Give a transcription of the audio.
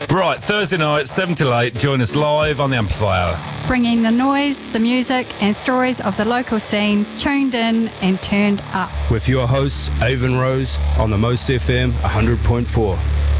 Right, Thursday night, 7 till 8, join us live on the Amplifier. Bringing the noise, the music and stories of the local scene, tuned in and turned up. With your hosts, Avon Rose, on the Most FM 100.4.